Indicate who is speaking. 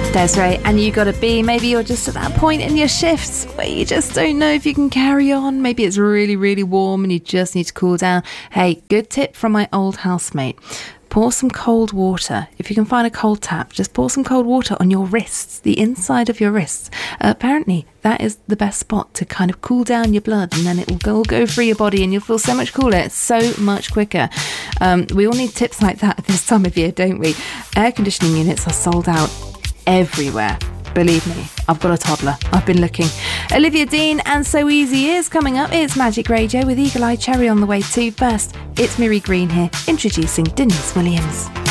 Speaker 1: Desiree, and you got to be. Maybe you're just at that point in your shifts where you just don't know if you can carry on. Maybe it's really, really warm and you just need to cool down. Hey, good tip from my old housemate. Pour some cold water. If you can find a cold tap, just pour some cold water on your wrists, the inside of your wrists. Apparently, that is the best spot to kind of cool down your blood, and then it will go through your body and you'll feel so much cooler. It's so much quicker. We all need tips like that at this time of year, don't we? Air conditioning units are sold out everywhere. Believe me, I've got a toddler. I've been looking. Olivia Dean and So Easy is coming up. It's Magic Radio with Eagle Eye Cherry on the way too. First, it's Miri Green here, introducing Denise Williams.